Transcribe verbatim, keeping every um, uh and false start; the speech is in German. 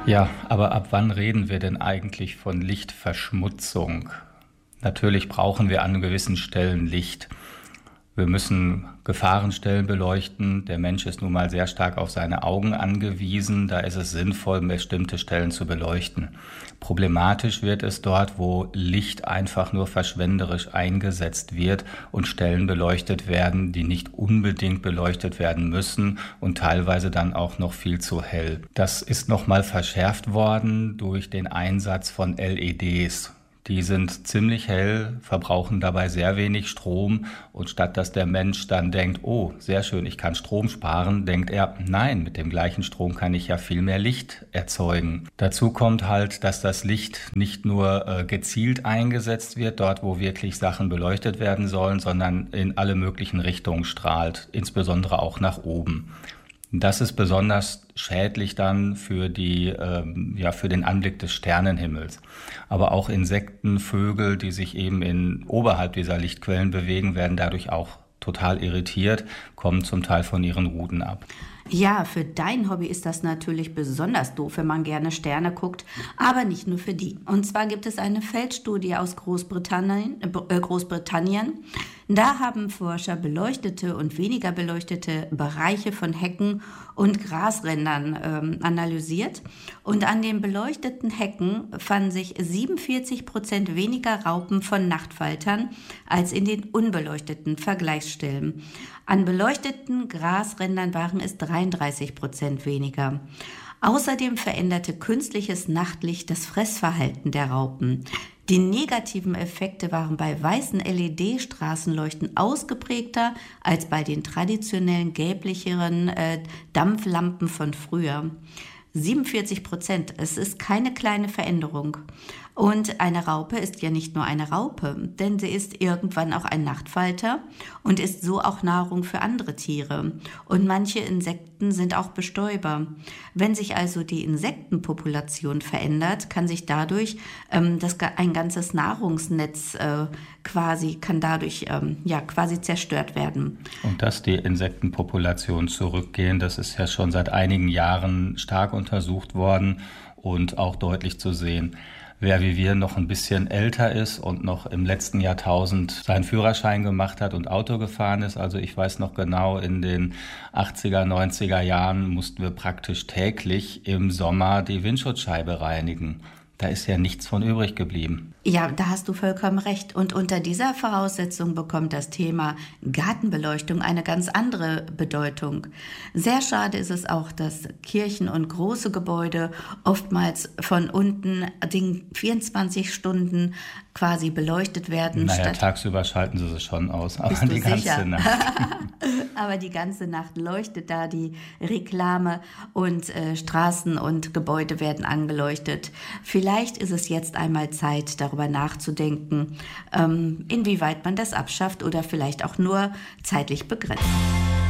Ja, aber ab wann reden wir denn eigentlich von Lichtverschmutzung? Natürlich brauchen wir an gewissen Stellen Licht. Wir müssen Gefahrenstellen beleuchten. Der Mensch ist nun mal sehr stark auf seine Augen angewiesen. Da ist es sinnvoll, bestimmte Stellen zu beleuchten. Problematisch wird es dort, wo Licht einfach nur verschwenderisch eingesetzt wird und Stellen beleuchtet werden, die nicht unbedingt beleuchtet werden müssen und teilweise dann auch noch viel zu hell. Das ist nochmal verschärft worden durch den Einsatz von L E Ds. Die sind ziemlich hell, verbrauchen dabei sehr wenig Strom und statt dass der Mensch dann denkt, oh, sehr schön, ich kann Strom sparen, denkt er, nein, mit dem gleichen Strom kann ich ja viel mehr Licht erzeugen. Dazu kommt halt, dass das Licht nicht nur äh, gezielt eingesetzt wird, dort wo wirklich Sachen beleuchtet werden sollen, sondern in alle möglichen Richtungen strahlt, insbesondere auch nach oben. Das ist besonders schädlich dann für die, ähm, ja, für den Anblick des Sternenhimmels. Aber auch Insekten, Vögel, die sich eben in, oberhalb dieser Lichtquellen bewegen, werden dadurch auch total irritiert, kommen zum Teil von ihren Routen ab. Ja, für dein Hobby ist das natürlich besonders doof, wenn man gerne Sterne guckt, aber nicht nur für die. Und zwar gibt es eine Feldstudie aus Großbritannien, äh, Großbritannien. Da haben Forscher beleuchtete und weniger beleuchtete Bereiche von Hecken und Grasrändern ähm, analysiert. Und an den beleuchteten Hecken fanden sich siebenundvierzig Prozent weniger Raupen von Nachtfaltern als in den unbeleuchteten Vergleichsstellen. An beleuchteten Grasrändern waren es dreiunddreißig Prozent weniger. Außerdem veränderte künstliches Nachtlicht das Fressverhalten der Raupen. Die negativen Effekte waren bei weißen L E D-Straßenleuchten ausgeprägter als bei den traditionellen gelblicheren äh, Dampflampen von früher. siebenundvierzig Prozent, es ist keine kleine Veränderung. Und eine Raupe ist ja nicht nur eine Raupe, denn sie ist irgendwann auch ein Nachtfalter und ist so auch Nahrung für andere Tiere. Und manche Insekten sind auch Bestäuber. Wenn sich also die Insektenpopulation verändert, kann sich dadurch ähm, das, ein ganzes Nahrungsnetz äh, quasi, kann dadurch ähm, ja, quasi zerstört werden. Und dass die Insektenpopulationen zurückgehen, das ist ja schon seit einigen Jahren stark untersucht worden und auch deutlich zu sehen. Wer wie wir noch ein bisschen älter ist und noch im letzten Jahrtausend seinen Führerschein gemacht hat und Auto gefahren ist, also ich weiß noch genau, in den achtziger, neunziger Jahren mussten wir praktisch täglich im Sommer die Windschutzscheibe reinigen. Da ist ja nichts von übrig geblieben. Ja, da hast du vollkommen recht. Und unter dieser Voraussetzung bekommt das Thema Gartenbeleuchtung eine ganz andere Bedeutung. Sehr schade ist es auch, dass Kirchen und große Gebäude oftmals von unten vierundzwanzig Stunden quasi beleuchtet werden. Naja, tagsüber schalten sie sie schon aus, aber Bist du die ganze sicher? Nacht. Aber die ganze Nacht leuchtet da die Reklame und äh, Straßen und Gebäude werden angeleuchtet. Vielleicht ist es jetzt einmal Zeit, darüber nachzudenken, ähm, inwieweit man das abschafft oder vielleicht auch nur zeitlich begrenzt.